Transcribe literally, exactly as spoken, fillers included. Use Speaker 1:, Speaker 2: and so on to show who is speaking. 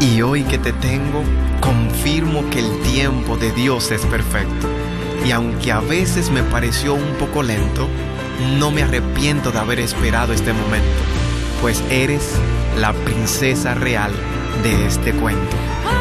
Speaker 1: Y hoy que te tengo, confirmo que el tiempo de Dios es perfecto. Y aunque a veces me pareció un poco lento, no me arrepiento de haber esperado este momento, pues eres la princesa real de este cuento.